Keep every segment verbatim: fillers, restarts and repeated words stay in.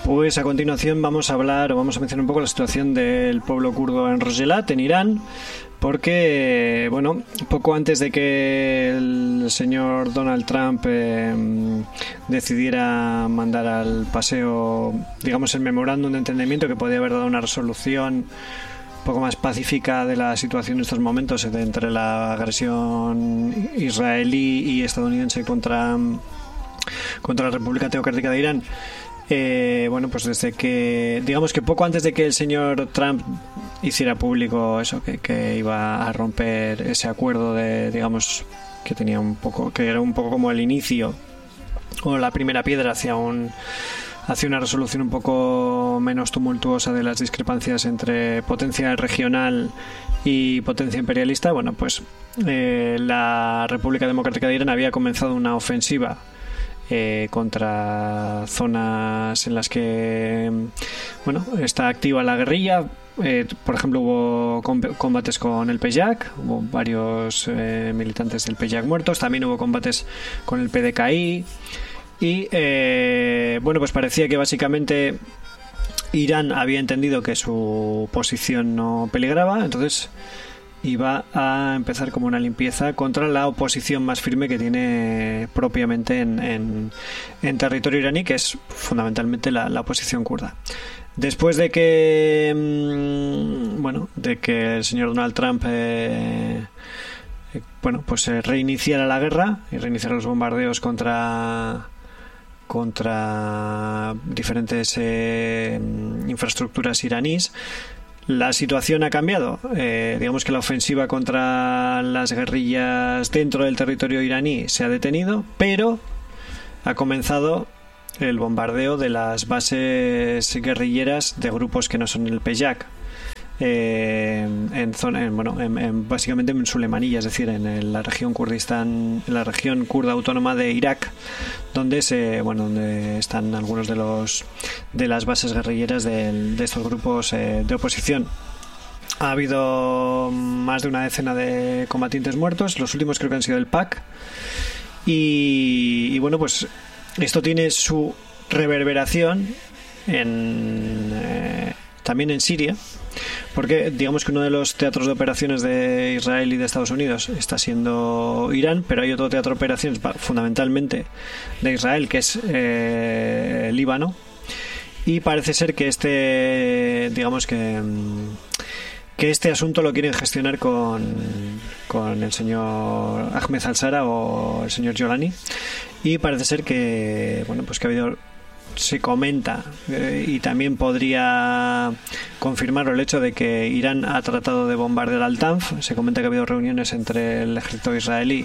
Pues a continuación vamos a hablar o vamos a mencionar un poco la situación del pueblo kurdo en Rojhelat, en Irán, porque, bueno, poco antes de que el señor Donald Trump eh, decidiera mandar al paseo, digamos, el memorándum de entendimiento que podía haber dado una resolución un poco más pacífica de la situación en estos momentos entre la agresión israelí y estadounidense contra, contra la República Teocrática de Irán. Eh, bueno, pues desde que, digamos que poco antes de que el señor Trump hiciera público eso, que, que iba a romper ese acuerdo de, digamos, que tenía un poco, que era un poco como el inicio o la primera piedra hacia un hacia una resolución un poco menos tumultuosa de las discrepancias entre potencia regional y potencia imperialista. Bueno, pues eh, la República Democrática de Irán había comenzado una ofensiva Eh, contra zonas en las que, bueno, está activa la guerrilla. Eh, por ejemplo, hubo combates con el P Y A C, hubo varios eh, militantes del P Y A C muertos, también hubo combates con el P D K I y eh, bueno, pues parecía que básicamente Irán había entendido que su posición no peligraba, entonces iba a empezar como una limpieza contra la oposición más firme que tiene propiamente en, en, en territorio iraní, que es fundamentalmente la, la oposición kurda. Después de que bueno, de que el señor Donald Trump eh, eh, bueno, pues eh, reiniciara la guerra y reiniciara los bombardeos contra contra diferentes eh, infraestructuras iraníes, la situación ha cambiado. Eh, digamos que la ofensiva contra las guerrillas dentro del territorio iraní se ha detenido, pero ha comenzado el bombardeo de las bases guerrilleras de grupos que no son el P Y A C. Eh, en zona, en, bueno, en, en, básicamente en Sulemanía, es decir, en, en la región Kurdistán, en la región kurda autónoma de Irak, donde se, bueno, donde están algunos de los de las bases guerrilleras de, de estos grupos eh, de oposición. Ha habido más de una decena de combatientes muertos, los últimos creo que han sido el P A C, y, y bueno, pues esto tiene su reverberación en eh, también en Siria, porque digamos que uno de los teatros de operaciones de Israel y de Estados Unidos está siendo Irán, pero hay otro teatro de operaciones fundamentalmente de Israel, que es eh, Líbano, y parece ser que este, digamos que que este asunto lo quieren gestionar con, con el señor Ahmed al-Shara o el señor Jolani, y parece ser que, bueno, pues que ha habido, se comenta eh, y también podría confirmar el hecho de que Irán ha tratado de bombardear Al-Tanf. Se comenta que ha habido reuniones entre el ejército israelí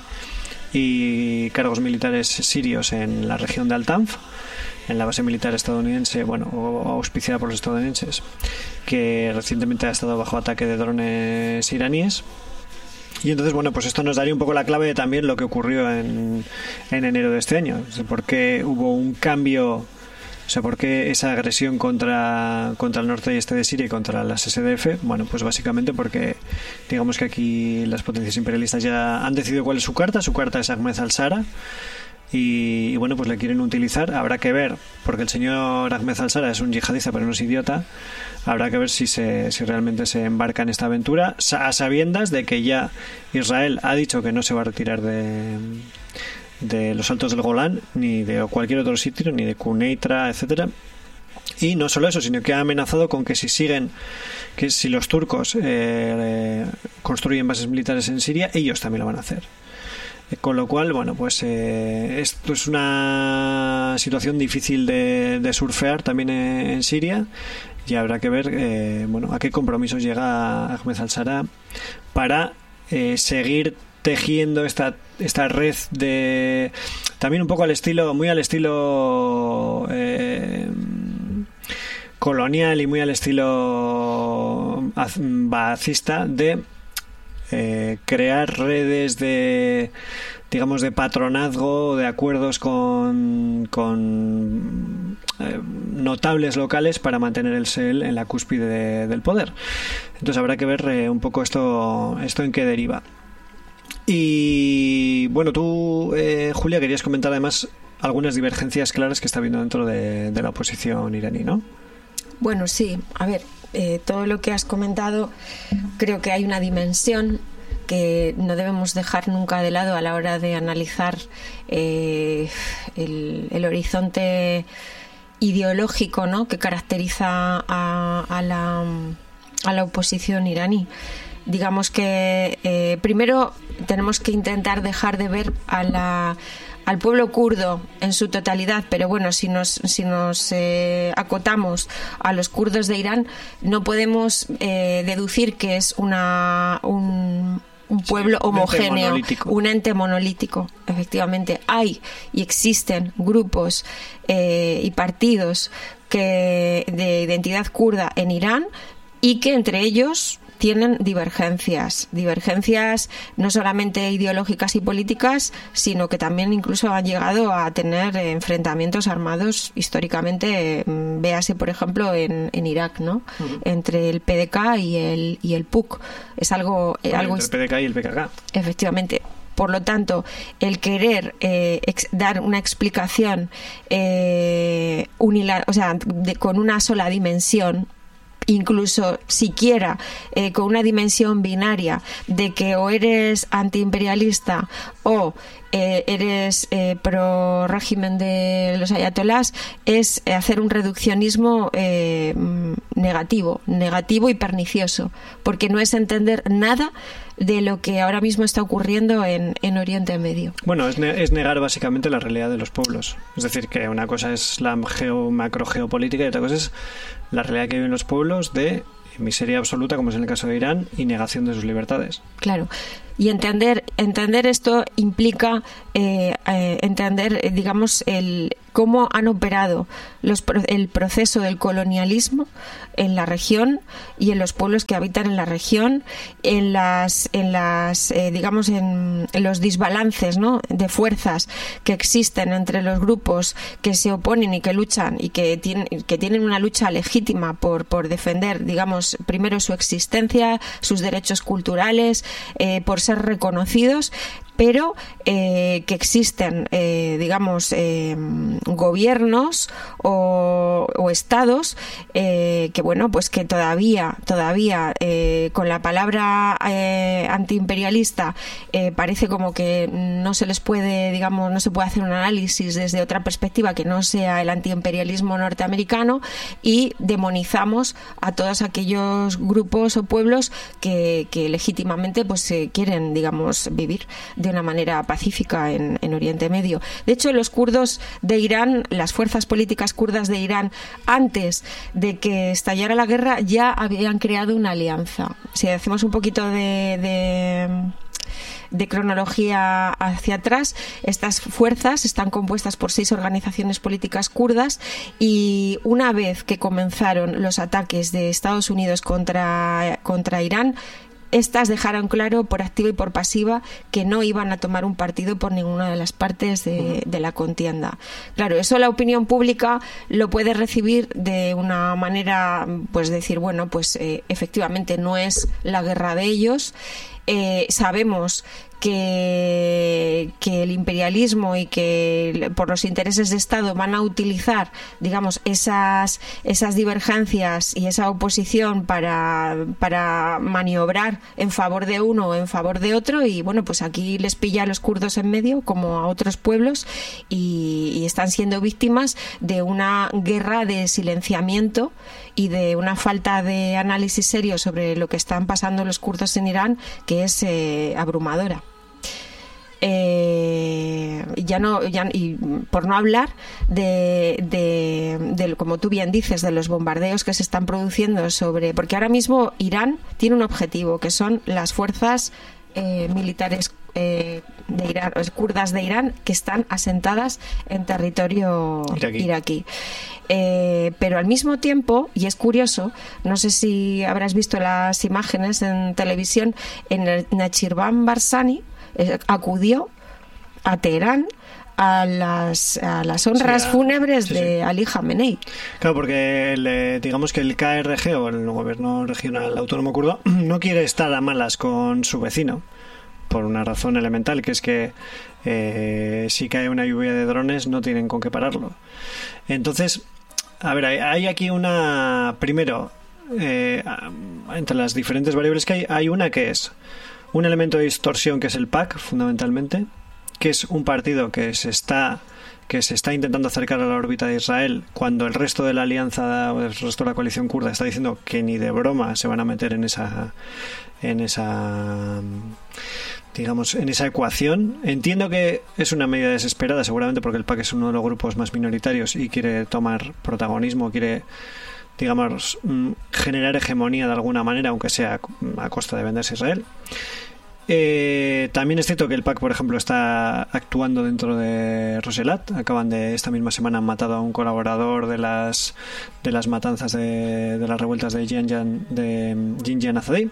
y cargos militares sirios en la región de Al-Tanf, en la base militar estadounidense, bueno, o auspiciada por los estadounidenses, que recientemente ha estado bajo ataque de drones iraníes. Y entonces, bueno, pues esto nos daría un poco la clave de también lo que ocurrió en, en enero de este año. O sea, por qué hubo un cambio, o sea, por qué esa agresión contra, contra el norte y este de Siria y contra las S D F. Bueno, pues básicamente porque digamos que aquí las potencias imperialistas ya han decidido cuál es su carta. Su carta es Ahmed al-Shara. Y, y bueno, pues le quieren utilizar. Habrá que ver, porque el señor Ahmed al-Shara es un yihadista pero no es idiota. Habrá que ver si se si realmente se embarca en esta aventura, a sabiendas de que ya Israel ha dicho que no se va a retirar de de los Altos del Golán, ni de cualquier otro sitio, ni de Quneitra, etcétera. Y no solo eso, sino que ha amenazado con que si siguen, que si los turcos eh, construyen bases militares en Siria, ellos también lo van a hacer. Con lo cual, bueno, pues eh, esto es una situación difícil de, de surfear también en, en Siria, y habrá que ver eh, bueno, a qué compromisos llega Ahmed al-Shara para eh, seguir tejiendo esta esta red de, también un poco al estilo, muy al estilo eh, colonial y muy al estilo bacista, de Eh, crear redes de, digamos, de patronazgo, de acuerdos con, con eh, notables locales para mantener el S E L en la cúspide de, del poder. Entonces habrá que ver eh, un poco esto, esto en qué deriva. Y bueno, tú, eh, Julia, querías comentar además algunas divergencias claras que está habiendo dentro de, de la oposición iraní, ¿no? Bueno, sí. A ver, eh, todo lo que has comentado, creo que hay una dimensión que no debemos dejar nunca de lado a la hora de analizar eh, el, el horizonte ideológico, ¿no?, que caracteriza a, a, la, a la oposición iraní. Digamos que eh, primero tenemos que intentar dejar de ver a la, al pueblo kurdo en su totalidad, pero bueno, si nos, si nos eh, acotamos a los kurdos de Irán, no podemos eh, deducir que es una un un pueblo sí, homogéneo, un ente, un ente monolítico. Efectivamente, hay y existen grupos eh, y partidos que de identidad kurda en Irán y que entre ellos tienen divergencias, divergencias no solamente ideológicas y políticas, sino que también incluso han llegado a tener enfrentamientos armados históricamente, véase por ejemplo en, en Irak, ¿no? Uh-huh. Entre el P D K y el y el P U C. Es algo, bueno, algo entre el P D K y el P K K. Efectivamente. Por lo tanto, el querer eh, ex, dar una explicación eh, unilateral, o sea, de, con una sola dimensión, incluso siquiera eh, con una dimensión binaria de que o eres antiimperialista o eh, eres eh, pro régimen de los ayatolás, es hacer un reduccionismo eh, negativo, negativo y pernicioso, porque no es entender nada de lo que ahora mismo está ocurriendo en, en Oriente Medio. Bueno, es, ne- es negar básicamente la realidad de los pueblos. Es decir, que una cosa es la geo, macrogeopolítica y otra cosa es la realidad que viven los pueblos de miseria absoluta, como es en el caso de Irán, y negación de sus libertades. Claro. Y entender entender esto implica eh, eh, entender, eh, digamos, el cómo han operado los, el proceso del colonialismo en la región y en los pueblos que habitan en la región, en las, en las eh, digamos, en, en los desbalances, ¿no?, de fuerzas que existen entre los grupos que se oponen y que luchan y que tienen, que tienen una lucha legítima por, por defender, digamos, primero su existencia, sus derechos culturales, eh, por ser reconocidos, pero eh, que existen, eh, digamos, eh, gobiernos o, o estados eh, que, bueno, pues que todavía, todavía eh, con la palabra eh, antiimperialista eh, parece como que no se les puede, digamos, no se puede hacer un análisis desde otra perspectiva que no sea el antiimperialismo norteamericano, y demonizamos a todos aquellos grupos o pueblos que, que legítimamente pues eh, quieren, digamos, vivir de una manera pacífica en, en Oriente Medio. De hecho, los kurdos de Irán, las fuerzas políticas kurdas de Irán, antes de que estallara la guerra, ya habían creado una alianza. Si hacemos un poquito de... de de cronología hacia atrás, estas fuerzas están compuestas por seis organizaciones políticas kurdas, y una vez que comenzaron los ataques de Estados Unidos contra, contra Irán, estas dejaron claro por activa y por pasiva que no iban a tomar un partido por ninguna de las partes de, de la contienda. Claro, eso la opinión pública lo puede recibir de una manera, pues decir, bueno, pues eh, efectivamente no es la guerra de ellos. Eh, sabemos que, que el imperialismo y que por los intereses de Estado van a utilizar, digamos, esas, esas divergencias y esa oposición para, para maniobrar en favor de uno o en favor de otro, y bueno, pues aquí les pilla a los kurdos en medio como a otros pueblos, y, y están siendo víctimas de una guerra de silenciamiento y de una falta de análisis serio sobre lo que están pasando los kurdos en Irán, que es eh, abrumadora. Eh, ya no ya, y por no hablar de, de, de, como tú bien dices, de los bombardeos que se están produciendo sobre, porque ahora mismo Irán tiene un objetivo, que son las fuerzas eh, militares eh, de Irán, los kurdas de Irán, que están asentadas en territorio iraquí, iraquí. Eh, pero al mismo tiempo, y es curioso, no sé si habrás visto las imágenes en televisión, en el Nachirvan Barzani eh, acudió a Teherán a las, a las honras sí, a, fúnebres sí, de sí. Ali Khamenei. Claro, porque el, digamos que el K R G, o el gobierno regional autónomo kurdo, no quiere estar a malas con su vecino, por una razón elemental, que es que eh, si cae una lluvia de drones no tienen con qué pararlo. Entonces, a ver, hay, hay aquí una... Primero, eh, entre las diferentes variables que hay, hay una que es un elemento de distorsión, que es el P A C, fundamentalmente, que es un partido que se está... que se está intentando acercar a la órbita de Israel, cuando el resto de la alianza, el resto de la coalición kurda está diciendo que ni de broma se van a meter en esa en esa digamos, en esa ecuación. Entiendo que es una medida desesperada, seguramente porque el P A C es uno de los grupos más minoritarios y quiere tomar protagonismo, quiere, digamos, generar hegemonía de alguna manera, aunque sea a costa de venderse a Israel. Eh, también es cierto que el P A C, por ejemplo, está actuando dentro de Roselat. Acaban de, esta misma semana han matado a un colaborador de las de las matanzas de, de las revueltas de Jinjan de Jinjan Azadi.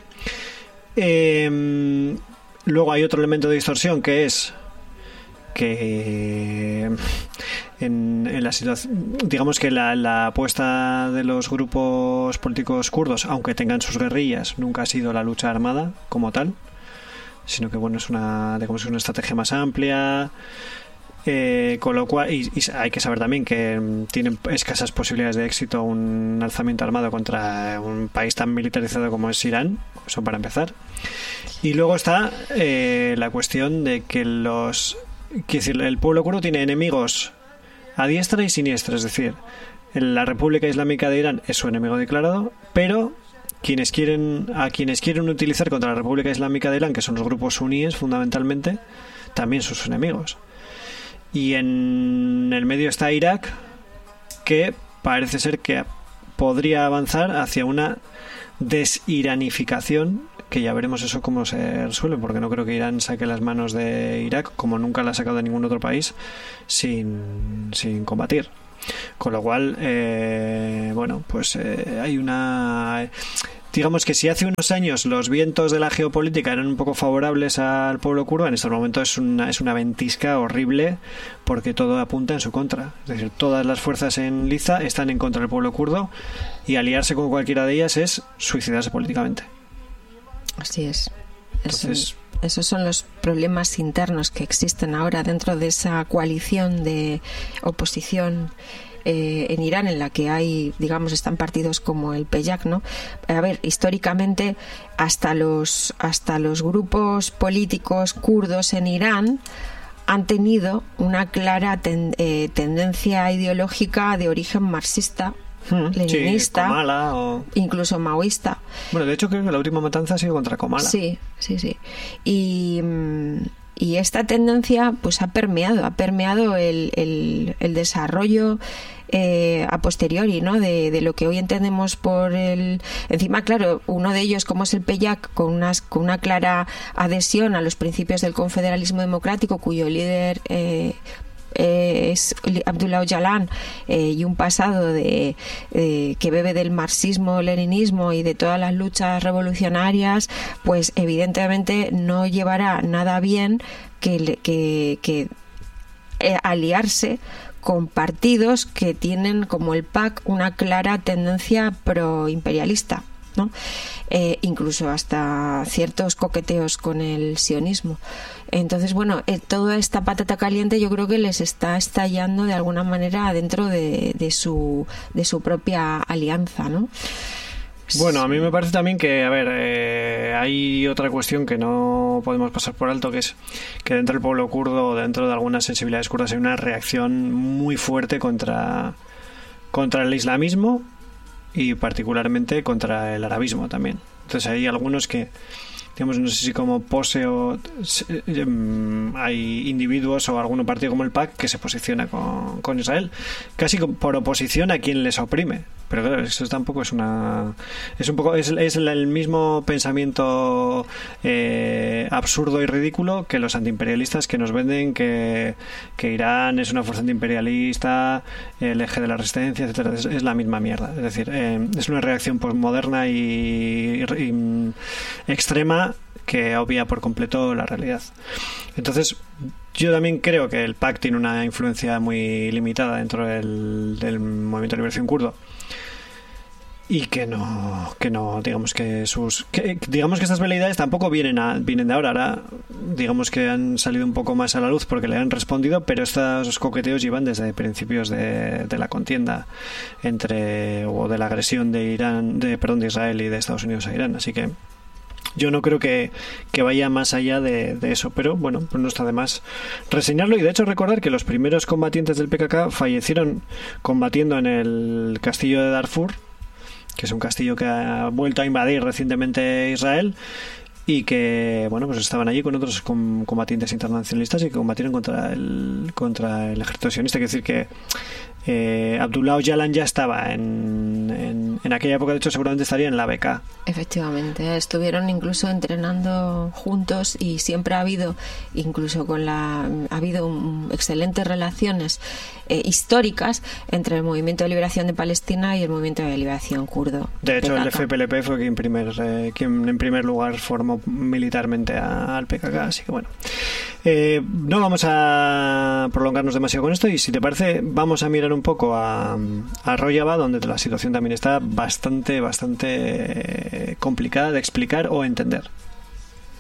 Eh, luego hay otro elemento de distorsión, que es que en, en la situación, digamos que la, la apuesta de los grupos políticos kurdos, aunque tengan sus guerrillas, nunca ha sido la lucha armada como tal, sino que bueno, es una, digamos, es una estrategia más amplia, eh, con lo cual y, y hay que saber también que tienen escasas posibilidades de éxito un alzamiento armado contra un país tan militarizado como es Irán, eso para empezar. Y luego está eh, la cuestión de que los quiero decir, el pueblo kurdo tiene enemigos a diestra y siniestra, es decir, la República Islámica de Irán es su enemigo declarado, pero quienes quieren a quienes quieren utilizar contra la República Islámica de Irán, que son los grupos suníes fundamentalmente, también son sus enemigos. Y en el medio está Irak, que parece ser que podría avanzar hacia una desiranificación, que ya veremos eso cómo se resuelve, porque no creo que Irán saque las manos de Irak, como nunca la ha sacado de ningún otro país, sin, sin combatir. Con lo cual, eh, bueno, pues eh, hay una... Digamos que si hace unos años los vientos de la geopolítica eran un poco favorables al pueblo kurdo, en estos momentos es una, es una ventisca horrible, porque todo apunta en su contra. Es decir, todas las fuerzas en liza están en contra del pueblo kurdo, y aliarse con cualquiera de ellas es suicidarse políticamente. Así es. Entonces... Esos son los problemas internos que existen ahora dentro de esa coalición de oposición eh, en Irán, en la que hay, digamos, están partidos como el P Y A C, ¿no? A ver, históricamente hasta los hasta los grupos políticos kurdos en Irán han tenido una clara ten, eh, tendencia ideológica de origen marxista, leninista, sí, Komala o... incluso maoísta. Bueno, de hecho creo que la última matanza ha sido contra Komala. Sí, sí, sí. Y, y esta tendencia pues ha permeado, ha permeado el, el, el desarrollo eh, a posteriori, ¿no? De, de lo que hoy entendemos por el... Encima, claro, uno de ellos, como es el P Y A C, con, unas, con una clara adhesión a los principios del confederalismo democrático, cuyo líder... Eh, es Abdullah Öcalan, eh, y un pasado de eh, que bebe del marxismo, leninismo y de todas las luchas revolucionarias, pues evidentemente no llevará nada bien que, que, que eh, aliarse con partidos que tienen, como el P A C, una clara tendencia proimperialista, ¿no? Eh, incluso hasta ciertos coqueteos con el sionismo. Entonces, bueno, eh, toda esta patata caliente yo creo que les está estallando de alguna manera dentro de, de su de su propia alianza, ¿no? Bueno, a mí me parece también que, a ver, eh, hay otra cuestión que no podemos pasar por alto, que es que dentro del pueblo kurdo, dentro de algunas sensibilidades kurdas, hay una reacción muy fuerte contra, contra el islamismo, y particularmente contra el arabismo también. Entonces hay algunos que, digamos, no sé si como pose o eh, hay individuos o algún partido como el P A C que se posiciona con, con Israel, casi por oposición a quien les oprime. Pero claro, eso tampoco es una... Es un poco... Es, es el mismo pensamiento eh, absurdo y ridículo que los antiimperialistas, que nos venden que, que Irán es una fuerza antiimperialista, el eje de la resistencia, etcétera. Es, es la misma mierda. Es decir, eh, es una reacción postmoderna y, y, y extrema que obvia por completo la realidad. Entonces, yo también creo que el P A C tiene una influencia muy limitada dentro del, del movimiento de liberación kurdo. y que no, que no, digamos que sus, que, digamos que estas veleidades tampoco vienen a, vienen de ahora, ahora digamos que han salido un poco más a la luz porque le han respondido, pero estos coqueteos llevan desde principios de, de la contienda entre, o de la agresión de Irán, de perdón, de Israel y de Estados Unidos a Irán, así que yo no creo que, que vaya más allá de, de eso, pero bueno, pues no está de más reseñarlo. Y de hecho recordar que los primeros combatientes del P K K fallecieron combatiendo en el castillo de Darfur, que es un castillo que ha vuelto a invadir recientemente Israel, y que bueno, pues estaban allí con otros com- combatientes internacionalistas y que combatieron contra el contra el ejército sionista. Quiere decir que eh, Abdullah Öcalan ya estaba en, en, en aquella época, de hecho seguramente estaría en la B K. Efectivamente, estuvieron incluso entrenando juntos y siempre ha habido, incluso con la ha habido um, excelentes relaciones eh, históricas entre el Movimiento de Liberación de Palestina y el Movimiento de Liberación kurdo. De hecho, P K K. el F P L P fue quien, primer, eh, quien en primer lugar formó militarmente a, al P K K, así que bueno. Eh, no vamos a prolongarnos demasiado con esto y si te parece vamos a mirar un poco a, a Rojava, donde la situación también está bastante, bastante complicada de explicar o entender.